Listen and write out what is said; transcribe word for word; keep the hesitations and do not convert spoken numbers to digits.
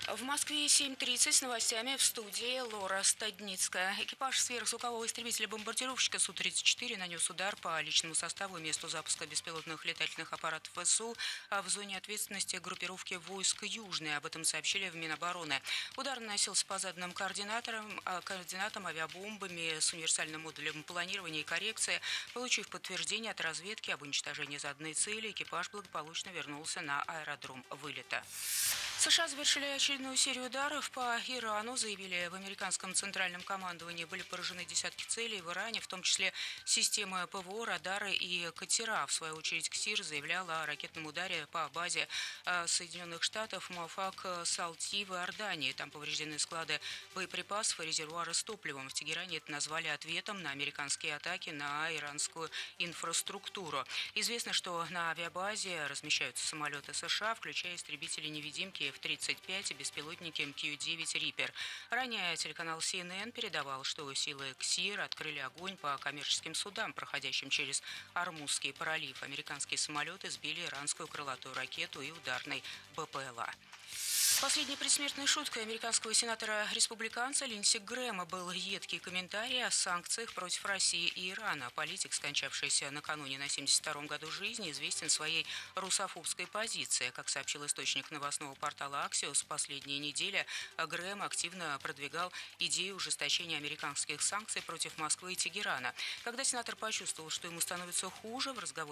В Москве семь тридцать с новостями в студии Лора Стадницкая. Экипаж сверхзвукового истребителя-бомбардировщика Су тридцать четыре нанес удар по личному составу и месту запуска беспилотных летательных аппаратов ВСУ в зоне ответственности группировки войск Южной. Об этом сообщили в Минобороны. Удар наносился по заданным координаторам, координатам авиабомбами с универсальным модулем планирования и коррекции. Получив подтверждение от разведки об уничтожении заданной цели, экипаж благополучно вернулся на аэродром вылета. США завершили очередную серию ударов по Ирану. Заявили в американском центральном командовании. Были поражены десятки целей в Иране, в том числе системы ПВО, радары и катера. В свою очередь, КСИР заявляла о ракетном ударе по базе Соединенных Штатов Муафак-Салти в Иордании. Там повреждены склады боеприпасов и резервуары с топливом. В Тегеране это назвали ответом на американские атаки на иранскую инфраструктуру. Известно, что на авиабазе размещаются самолеты США, включая истребители-невидимки эф тридцать пять и беспилотники эм кью девять «Риппер». Ранее телеканал си эн эн передавал, что силы КСИР открыли огонь по коммерческим судам, проходящим через Ормузский пролив. Американские самолеты сбили иранскую крылатую ракету и ударный БПЛА. Последней предсмертной шуткой американского сенатора-республиканца Линдси Грэма был едкий комментарий о санкциях против России и Ирана. Политик, скончавшийся накануне на семьдесят втором году жизни, известен своей русофобской позицией. Как сообщил источник новостного портала «Аксиос», в последние недели Грэм активно продвигал идею ужесточения американских санкций против Москвы и Тегерана. Когда сенатор почувствовал, что ему становится хуже, в разговоре